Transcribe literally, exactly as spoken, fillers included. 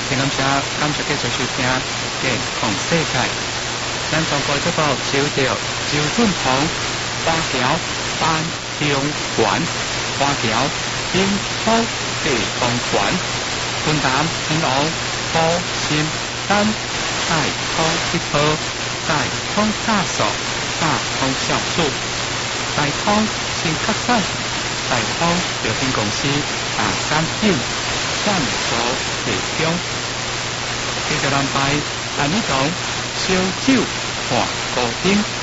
请感谢感谢继续收听《健康世界》。咱全部这个收到周俊鹏花桥班中环花桥冰土地公园，云南天王高新丹大通一科大通大所大通小数大通新客站大通有限公司大三品赞助提供。继续安排安尼讲烧酒换高丁。